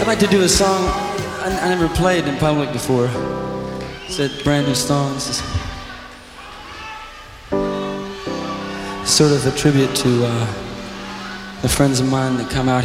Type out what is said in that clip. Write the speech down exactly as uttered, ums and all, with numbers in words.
I'd like to do a song I, I never played in public before. It's a brand new song. This is sort of a tribute to uh, the friends of mine that come out